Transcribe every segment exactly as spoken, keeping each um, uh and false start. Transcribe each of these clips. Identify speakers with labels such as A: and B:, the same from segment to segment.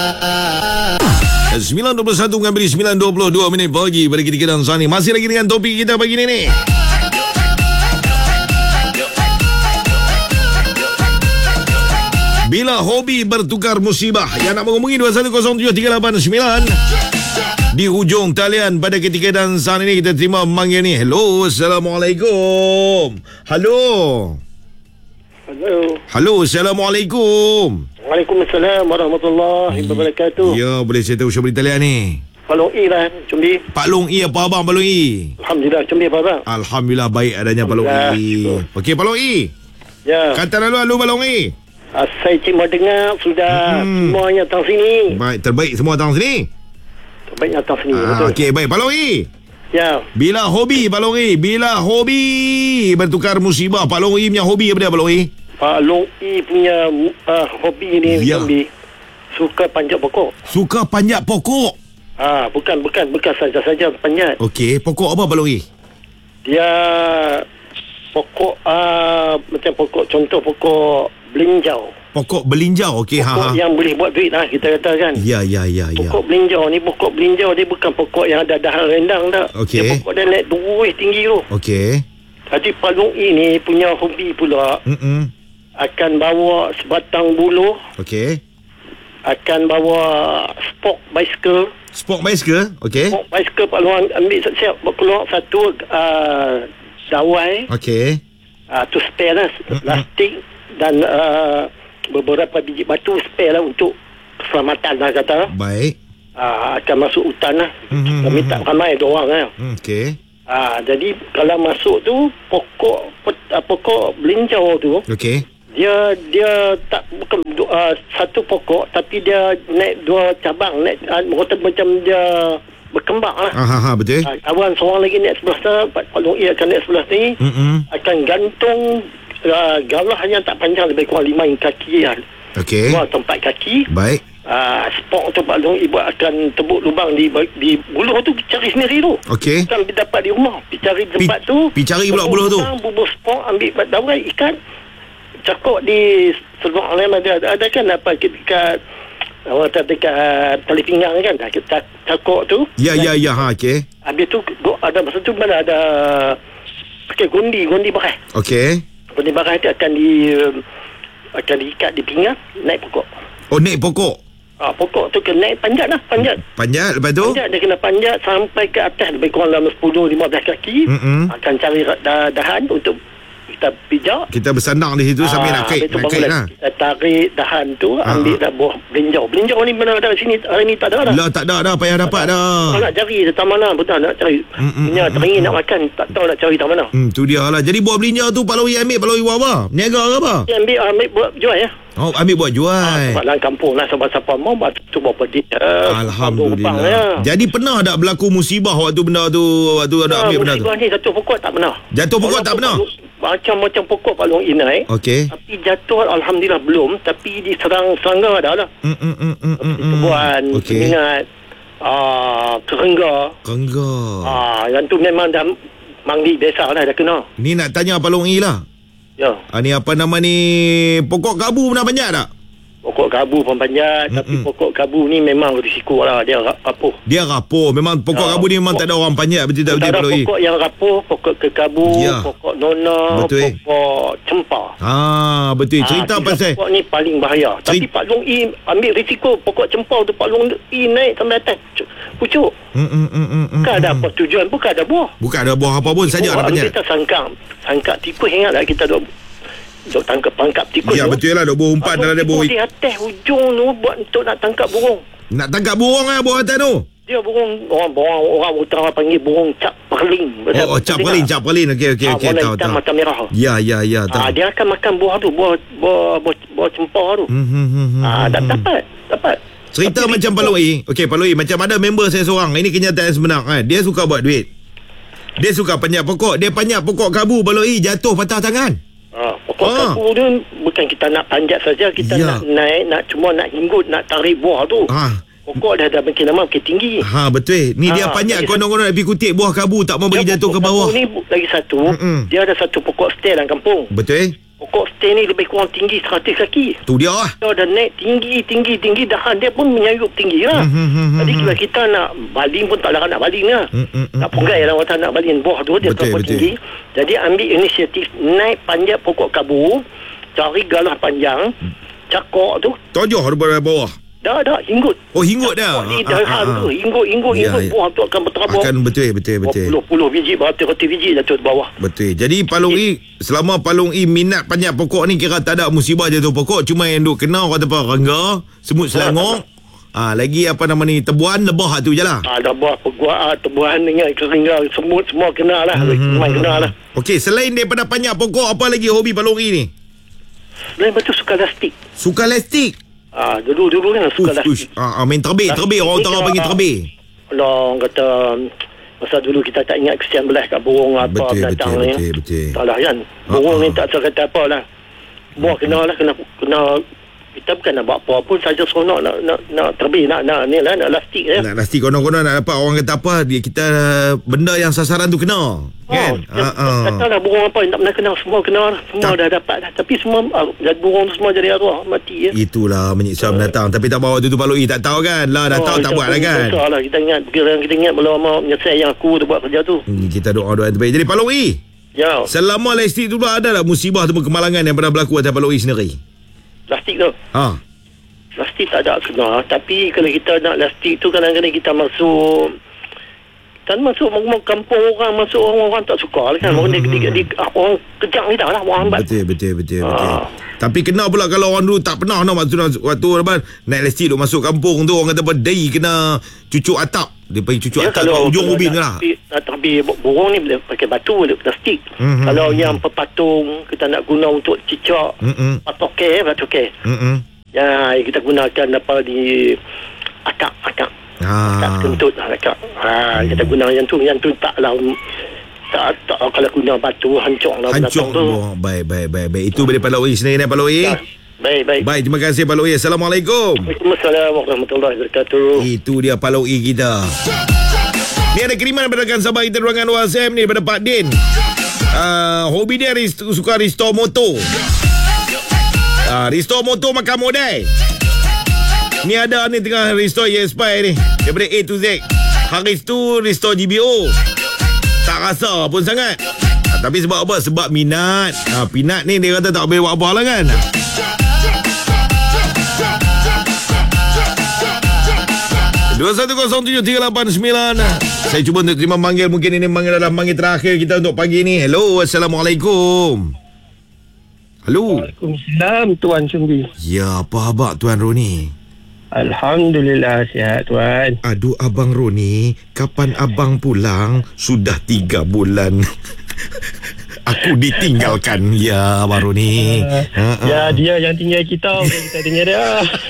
A: sembilan dua puluh satu mengambil sembilan dua puluh dua minit pagi pada kita dan Sani. Masih lagi dengan topik kita pagi ni ni. Bila hobi bertukar musibah. Yang nak menghubungi dua satu kosong tujuh tiga lapan sembilan. Di hujung talian pada ketika dan Sani ni kita terima memanggil ni. Hello, Assalamualaikum. Halo.
B: Halo.
A: Halo, Assalamualaikum.
B: Waalaikumsalam warahmatullahi wabarakatuh.
A: Ya, boleh saya tahu siapa di talian ni?
B: Pak Long I lah, Cumbi.
A: Pak Long I, apa abang Pak Long I?
B: Alhamdulillah, Cumbi apa abang?
A: Alhamdulillah baik adanya Pak Long I. Okey, Pak Long I.
B: Ya.
A: Kata lalu lalu Pak Long I.
B: Ah, saya cuma dengar sudah
A: Hmm.
B: semuanya datang sini.
A: Baik, terbaik semua datang sini.
B: Terbaik datang sini,
A: Ah,
B: betul.
A: okey, baik Pak Long I.
B: Ya.
A: Bila hobi Pak Long I, bila hobi bertukar musibah, Pak Long I punya hobi apa dia Pak Long I?
B: Pak Long I punya uh, hobi ni,
A: Ya.
B: Cumbi, suka panjat pokok.
A: Suka panjat pokok.
B: Ah, bukan bukan bukan saja-saja panjat.
A: Okey, pokok apa Pak Long I?
B: Dia pokok ah macam pokok, contoh pokok belinjau.
A: Pokok belinjau. Okey, ha
B: Pokok
A: ha.
B: yang boleh buat duit lah, kita kata kan.
A: Ya, ya, ya, ya.
B: Pokok belinjau ni, pokok belinjau dia bukan pokok yang ada dahan rendang tak.
A: Okey.
B: Dia pokok dia naik terus tinggi tu.
A: Okey.
B: Jadi Pak Long I ni punya hobi pula,
A: Mm-mm.
B: akan bawa sebatang buluh,
A: Okey.
B: akan bawa spok bicycle.
A: Spok bicycle. Okey.
B: Spok bicycle Pak Long ambil siap-siap keluar satu uh, dawai,
A: Okey.
B: uh, tu spare lah, plastik dan uh, beberapa biji batu spare lah untuk keselamatan lah kata.
A: Baik.
B: Uh, akan masuk hutan lah.
A: Mhm,
B: Kami
A: mhm.
B: tak ramai dua orang lah.
A: Hmm, okey.
B: Ah, jadi kalau masuk tu pokok uh, pokok belinjau tu,
A: Okey.
B: dia dia tak bukan uh, satu pokok tapi dia naik dua cabang, naik uh, macam dia berkembang lah.
A: Ah, ha, ha, betul.
B: Uh, kawan seorang lagi naik sebelah sana, Pak Long I akan naik sebelah ni,
A: Mm-mm.
B: akan gantung uh, galah yang tak panjang, lebih kurang lima kaki lah.
A: Okey.
B: Dua atau empat kaki.
A: Baik.
B: Ah, spok tu Pak Long I buat akan tebuk lubang di di buluh tu, cari sendiri tu.
A: Okey.
B: Bukan dapat di rumah, pergi cari tempat
A: Pi-
B: tu.
A: pi cari pula buluh tu.
B: Bubur spok, ambil dawai ikat, cakok di seluar lain ada, ada kan apa dekat orang kata dekat tali pinggang kan, kita cakok tu.
A: Ya, ya, ya, ha, okey.
B: Habis tu ada masa tu mana ada pakai gundi, gundi barai.
A: Okey.
B: Gundi barai tu akan di akan diikat di pinggang, naik pokok.
A: Oh, naik pokok.
B: Ah, pokok tu kena naik panjat lah, panjat.
A: Panjat lepas tu?
B: Panjat, dia kena panjat sampai ke atas, lebih kurang dalam sepuluh lima belas kaki.
A: Mm-mm.
B: Akan cari dah, dahan untuk kita pijak.
A: Kita bersandang di situ sambil nak kait,
B: habis tu
A: nak kait
B: barulah
A: lah.
B: kita tarik dahan tu, ambil dah buah belinjau. Belinjau ni benar ada sini, hari ni tak ada dah.
A: Lah, tak ada dah, payah dapat dah.
B: Nak cari tak mana, betul nak cari.
A: Mm-mm.
B: Punya teringin nak makan, tak tahu nak cari tak mana.
A: Hmm, tu dia lah. Jadi buah belinjau tu Pak Long I ambil, Pak Long I buat apa? Niaga ke apa?
B: Dia ambil, ambil buat jual ya.
A: Oh, ambil buat jual.
B: Sebab dalam kampung lah, siapa-siapa mau buat tu berapa dia.
A: Alhamdulillah. Jadi pernah tak berlaku musibah waktu benda tu, waktu ada ambil benda tu?
B: Musibah ni jatuh pokok tak pernah.
A: Jatuh pokok tak pernah?
B: Macam-macam pokok Pak Long I naik.
A: Okey.
B: Tapi jatuh Alhamdulillah belum. Tapi diserang serangga dah lah.
A: Hmm, hmm, hmm, hmm, hmm, hmm.
B: Tebuan,
A: Okey.
B: Semingat, uh, Kerengga.
A: Kerengga.
B: Ah, yang tu memang dah mangli biasa lah, dah kena.
A: Ni nak tanya Pak Long I lah.
B: Ya.
A: Ah, ni apa nama ni? Pokok kabu pernah panjat tak?
B: Pokok kabu pun panjat.
A: Mm-mm.
B: Tapi pokok kabu ni memang risiko lah. Dia rapuh.
A: Dia rapuh. Memang pokok
B: Ah,
A: kabu ni memang
B: pokok-
A: tak ada orang panjat. Betul tak betul
B: Antara
A: Pak Long I?
B: pokok yang rapuh, pokok kekabu,
A: Ya.
B: pokok nona,
A: Betul.
B: pokok cempar.
A: Ah, betul. Cerita
B: Ah, tiga
A: pasal
B: pokok ni paling bahaya. Tapi
A: Cerit-
B: Pak Long I ambil risiko pokok cempar tu, Pak Long I naik sampai atas cu- pucuk.
A: Hmm, hmm, hmm, hmm, hmm,
B: Bukan ada
A: hmm.
B: apa tujuan, bukan ada buah.
A: Bukan ada buah apa pun saja nak
B: Buah,
A: panjat.
B: kita sangkap, sangkap tikus, ingatlah kita duk duk tangkap pangkap tikus
A: Ya,
B: tu.
A: betul lah. Duk buah umpat dalam dia buah.
B: Tikus di atas hujung tu buat untuk nak tangkap burung.
A: Nak tangkap burung lah buah atas tu.
B: Dia burung, orang orang orang utara panggil burung cap perling.
A: Oh, oh cap perlin, cap perlin. Okey, okey,
B: Ah,
A: okey.
B: warna
A: Tahu,
B: hitam
A: tahu.
B: mata merah.
A: Ya, ya, ya.
B: Ah,
A: Tahu.
B: dia akan makan buah tu, buah buah buah, buah cempar tu.
A: Hmm, hmm, hmm, hmm,
B: Ah,
A: hmm,
B: dah
A: hmm.
B: dapat, dapat.
A: Cerita
B: Tapi
A: macam
B: risiko-
A: Pak Long I. Okey, Pak Long I, macam ada member saya seorang. Ini kenyataan sebenar kan. Dia suka buat duit. Dia suka panjat pokok. Dia panjat pokok kabu Pak Long I, jatuh patah tangan.
B: Ah, pokok
A: Ah.
B: kabu tu bukan kita nak panjat saja, kita
A: Ya.
B: nak naik, nak cuma nak hinggut, nak tarik buah tu.
A: Ha.
B: Pokok dah dah makin lama makin tinggi.
A: Ha, betul. Ni dia
B: Ha,
A: panjat
B: lagi
A: konon-konon nak pergi kutip buah kabu, tak mau bagi
B: Dia
A: jatuh ke
B: pokok
A: bawah.
B: kabu ni bu- lagi satu,
A: Mm-mm.
B: dia ada satu pokok stel dalam kampung.
A: Betul?
B: pokok stay ni lebih kurang tinggi seratus kaki.
A: Tu dia lah.
B: So, dah naik tinggi, tinggi, tinggi. Dahan dia pun menyayup tinggi lah.
A: Hmm, hmm, hmm,
B: Jadi
A: hmm.
B: kalau kita nak baling pun tak larat nak baling lah.
A: Hmm, hmm, hmm,
B: Tak punggai lah orang nak baling. Buah tu dia
A: Betul,
B: terlalu
A: betul.
B: tinggi. Jadi ambil inisiatif naik panjat pokok kabu. Cari galah panjang. Cakok tu.
A: Tojah daripada bawah.
B: Dah, dah. Hinggut.
A: Oh, hinggut dah.
B: Ni
A: Ah, ah,
B: dahan
A: ah,
B: tu.
A: ah.
B: Hinggut, hinggut,
A: Ya,
B: hinggut.
A: ya.
B: Buah tu akan berterabur.
A: Akan betul, betul, betul.
B: Puluh-puluh biji, beratus-ratus biji jatuh ke bawah.
A: Betul. Jadi Palung I, selama Palung I minat panjat pokok ni, kira tak ada musibah jatuh pokok. Cuma yang duk kena orang tempat rengga, semut selangor. Ah, lagi apa nama ni, tebuan, lebah tu je lah.
B: Ah, dah buah peguat, ah, tebuhan dengan keringga, semut semua kena lah.
A: Hmm,
B: Semua kena lah.
A: Okey, selain daripada panjat pokok, apa lagi hobi Palung I ni?
B: Lain betul suka lastik.
A: Suka lastik.
B: Ah, dulu-dulu kan suka
A: Ush, ush.
B: lastik.
A: Ah, ah, main terbih,
B: Lastik
A: terbih. Orang
B: ni
A: utara
B: kalau-
A: panggil terbih.
B: Kalau orang kata masa dulu kita tak ingat kesian belas kat burung apa
A: Betul,
B: binatang
A: betul,
B: ni.
A: betul, betul.
B: Tak lah kan. Burung
A: Ah,
B: ni
A: ah.
B: tak tahu kata apa lah. Buah kena lah, kena kena kita bukan nak buat apa pun, saja seronok nak nak nak terbih, nak nak ni lah, nak lastik ya.
A: Nak lastik konon-konon nak dapat, orang kata apa, dia kita benda yang sasaran tu kena. Kan?
B: Oh,
A: Ah, ah.
B: katalah burung apa yang tak pernah kenal, semua kenal lah. Semua
A: Tak-
B: dah dapat dah. Tapi semua ah, burung tu semua jadi arwah mati ya.
A: Itulah menyiksa mendatang. Tapi tak bawa tu tu Palung I, tak tahu kan. Lah dah tahu tak buat lah kan.
B: Lah, kita ingat, kita ingat belum mau menyesal yang aku tu buat kerja tu.
A: Hmm, kita doa-doa yang terbaik. Jadi Palung I,
B: Ya,
A: selama lastik tu ada tak musibah atau kemalangan yang pernah berlaku atas Palung I sendiri?
B: plastik tu.
A: Ha.
B: Plastik tak ada kena. Tapi kalau kita nak plastik tu, kadang-kadang kita masuk, kita masuk rumah kampung orang, masuk orang-orang tak suka lah kan. Orang,
A: Hmm,
B: di, di, di, orang kejang kita lah, orang hambat.
A: Betul, betul, betul, betul.
B: Ah.
A: Tapi kena pula kalau orang dulu tak pernah nak waktu waktu apa naik lastik duk masuk kampung tu, orang kata apa, dai kena cucuk atap. Dia pergi cucuk
B: Ya,
A: atap kat ujung
B: kalau
A: ubin
B: nak
A: lah.
B: tepi- nak tepi burung ni boleh pakai batu, boleh plastik.
A: Hmm,
B: Kalau
A: hmm,
B: yang pepatung kita nak guna untuk cicak,
A: Hmm.
B: patoke, patoke.
A: Hmm.
B: Ya, kita gunakan apa di akak, akak. Tak
A: Ha.
B: kentut lah akak. Ha, kita guna yang tu, yang tu taklah tak tak kalau guna batu hancur lah
A: Hancur
B: binatang tu.
A: tu. Baik, baik, baik, baik. Itu boleh Palung I sendiri ni Palung I.
B: Ya, baik, baik.
A: Baik, terima kasih Palung I. Assalamualaikum.
B: Waalaikumsalam warahmatullahi wabarakatuh.
A: Itu dia Palung I kita. Ni ada kiriman daripada rakan sahabat kita ruangan WhatsApp ni, daripada Pak Din. Uh, hobi dia rest, suka restore motor. Uh, restore motor makan modal. Ni ada ni tengah restore E S P I ni, daripada A to Z. Haris tu restore G B O. Tak rasa pun sangat. Uh, tapi sebab apa? Sebab minat. Uh, minat ni dia kata tak boleh buat apa lah kan. dua satu kosong tujuh tiga lapan sembilan. Saya cuba untuk terima manggil. Mungkin ini manggil adalah manggil terakhir kita untuk pagi ni. Hello, Assalamualaikum. Halo.
C: Waalaikumsalam Tuan Sumbi.
A: Ya, apa khabar Tuan Roni?
C: Alhamdulillah sihat Tuan.
A: Aduh Abang Roni, kapan abang pulang? Sudah tiga bulan. Aku ditinggalkan. Ya Abang Roni.
C: Uh,
A: Ha, ha.
C: ya dia yang tinggal kita, bukan kita tinggal dia.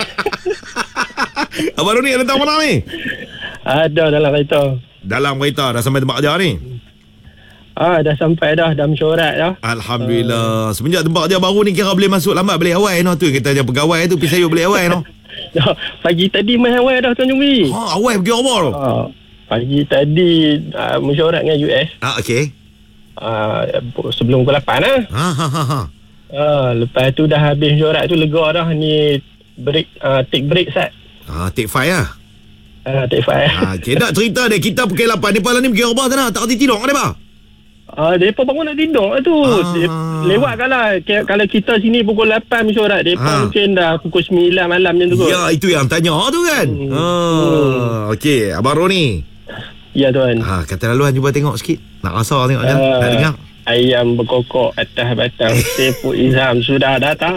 A: Abang Roni ada tahu mana ni?
C: Ada dalam kereta.
A: Dalam kereta dah sampai tempat kerja ni.
C: Ah dah sampai dah, dah mesyuarat dah.
A: Alhamdulillah. Semenjak tempat kerja baru ni kira boleh masuk lambat balik awal no. Tu kita je pegawai tu pergi sayur balik awal no.
C: Dah, pagi tadi main awal dah Tuan Sumbi.
A: Ha, awal pergi apa tu?
C: Ah, pagi tadi uh, mesyuarat dengan U S.
A: Ah, okey.
C: Ah, sebelum pukul lapan lah.
A: Ha ha ha ha.
C: Ah, lepas tu dah habis mesyuarat tu lega dah, ni break, uh, take break sat.
A: Ah, take five lah.
C: Ah, take five.
A: Ah, okey, nak cerita dia kita pukul lapan ni pala ni pergi apa sana? Tak tidur ada apa?
C: Ah, mereka bangun nak tidur lah tu.
A: Ah.
C: Ah. Lewat kan lah. K- kalau kita sini pukul lapan mesyuarat, mereka
A: Ah.
C: mungkin dah pukul sembilan malam macam tu kot.
A: Ya, itu yang tanya tu kan.
C: Hmm.
A: Ah, okey, Abang Roni.
C: Ya Tuan.
A: Ha, kata laluan cuba tengok sikit. Nak rasa tengok kan?
C: Ah,
A: Nak dengar.
C: ayam berkokok atas batang. Sepuk Izam sudah datang.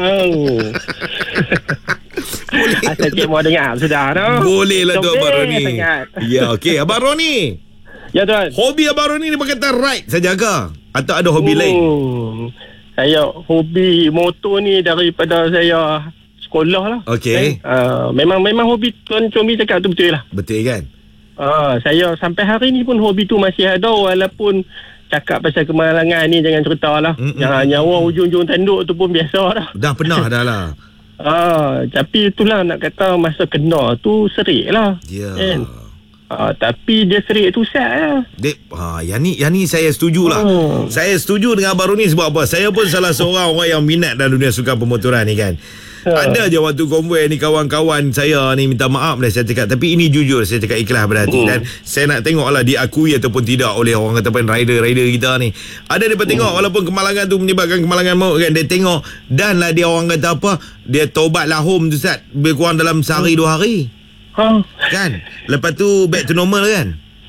A: Boleh.
C: Asal cik mau dengar sudah dah.
A: Boleh lah tu
C: Comel
A: Abang Roni.
C: sangat.
A: Ya, okey. Abang Roni.
C: Ya Tuan.
A: Hobi Abang Roni ni berkata ride saja ke? Atau ada hobi
C: oh,
A: lain?
C: Saya hobi motor ni daripada saya sekolah lah.
A: Okey.
C: Uh, memang memang hobi Tuan Combi cakap tu betul lah.
A: Betul kan?
C: Ah, saya sampai hari ni pun hobi tu masih ada, walaupun cakap pasal kemalangan ni jangan cerita lah.
A: Mm-mm.
C: Jangan nyawa ujung-ujung tanduk tu pun biasa dah.
A: Dah pernah dah lah.
C: Ah, tapi itulah nak kata masa kena tu serik lah.
A: Ya.
C: Kan? Uh, tapi dia serik tu set lah.
A: Dek, ha, yang ni yang ni saya setujulah.
C: Oh.
A: Saya setuju dengan Abang Roni sebab apa? Saya pun salah seorang orang yang minat dalam dunia sukan pemotoran ni kan.
C: Ha.
A: Ada je waktu konvoi ni kawan-kawan saya ni minta maaf dah saya cakap, tapi ini jujur saya cakap ikhlas berhati
C: Hmm.
A: dan saya nak tengoklah diakui ataupun tidak oleh orang katakan rider-rider kita ni. Ada dia tengok
C: Hmm.
A: walaupun kemalangan tu menyebabkan kemalangan maut kan, dia tengok dan lah dia orang kata apa? Dia taubatlah home tu Ustaz, lebih kurang dalam sehari dua hari.
C: Ha.
A: Kan? Lepas tu back to normal kan?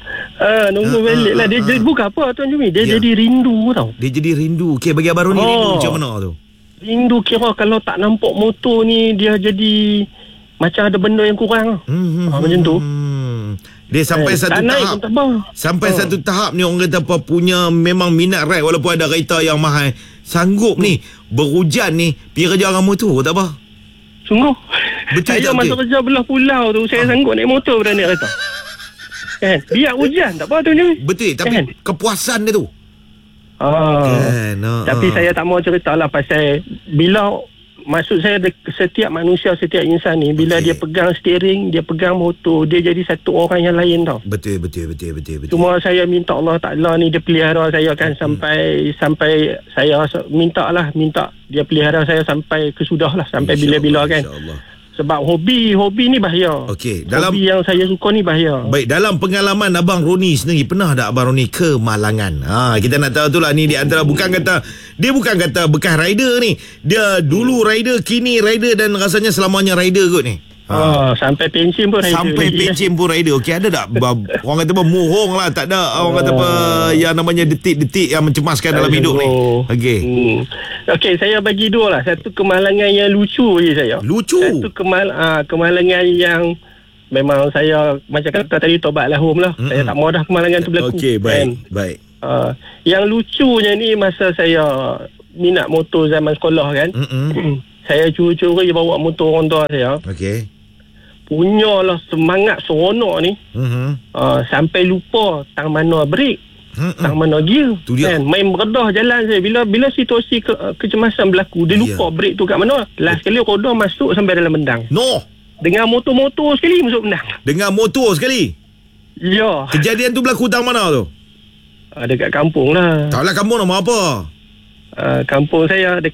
C: Ah, nunggu
A: Ah,
C: balik
A: ah,
C: lah. Dia,
A: ah,
C: dia
A: ah.
C: bukan apa Tuan Jumi. Dia
A: Ya.
C: jadi rindu tau.
A: Dia jadi rindu. Okey, bagi Abang Roni
C: Oh.
A: rindu macam mana tu?
C: Rindu kira kalau tak nampak motor ni, dia jadi macam ada benda yang kurang.
A: Hmm,
C: Ah, macam tu.
A: Hmm. Dia sampai
C: Eh,
A: satu
C: tak naik
A: tahap.
C: pun terbang.
A: Sampai
C: Ah.
A: satu tahap ni orang kata apa, punya memang minat ride walaupun ada kereta yang mahal. Sanggup ni berhujan ni pergi kerja dengan motor tak apa.
C: Sungguh.
A: Betul
C: Saya
A: tak
C: masa
A: betul?
C: kerja belah pulau tu, saya sanggup naik motor pada naik kereta. Kan? Biar hujan tak apa tu ni.
A: Betul, tapi
C: Kan?
A: kepuasan dia tu.
C: Ah.
A: Kan. ah,
C: Tapi
A: ah.
C: saya tak mau cerita lah pasal bila maksud saya de- setiap manusia, setiap insan ni bila
A: Okey.
C: dia pegang steering, dia pegang motor, dia jadi satu orang yang lain tau.
A: Betul betul betul betul betul.
C: Cuma saya minta Allah Ta'ala ni dia pelihara saya kan sampai sampai saya se- minta lah minta dia pelihara saya sampai kesudah lah sampai
A: InsyaAllah,
C: bila-bila kan.
A: InsyaAllah.
C: Sebab hobi hobi ni bahaya.
A: Okey, dalam
C: Hobi yang saya suka ni bahaya.
A: Baik, dalam pengalaman Abang Roni sendiri, pernah tak Abang Roni ke Malangan? Ha, kita nak tahu tu lah ni di antara, bukan kata dia bukan kata bekas rider ni. Dia dulu rider, kini rider dan rasanya selamanya rider kot ni.
C: Ha. sampai pension pun rider
A: Sampai
C: lagi,
A: pencen pun rider. Okey, ada tak ba- orang kata apa mohong lah, tak ada orang kata apa yang namanya detik-detik yang mencemaskan dalam hidup ni. Okey.
C: Hmm. Okey, saya bagi dua lah. Satu kemalangan yang lucu je saya.
A: Lucu.
C: Satu kemal, ah, kemalangan yang memang saya macam kata tadi tobat lah home lah.
A: Mm-mm.
C: Saya tak mau dah kemalangan tu berlaku.
A: Okey, baik, baik.
C: Ah, yang lucunya ni masa saya minat motor zaman sekolah kan.
A: Mm-mm.
C: Saya curi-curi bawa motor orang tua saya.
A: Okey.
C: Punyalah semangat seronok ni.
A: Mhm.
C: Ah, sampai lupa tang mana break.
A: Mm-mm.
C: Tak mana gear.
A: Tu dia.
C: Kan? Main beredah jalan saya. Bila bila situasi ke, kecemasan berlaku, dia lupa
A: Ya.
C: brake tu kat mana. Last sekali roda masuk sampai dalam mendang.
A: No,
C: Dengan motor-motor sekali masuk mendang.
A: dengan motor sekali.
C: Ya.
A: Kejadian tu berlaku tang mana tu?
C: Uh, dekat kampung lah.
A: Taklah kamu nama apa?
C: Uh, kampung saya dekat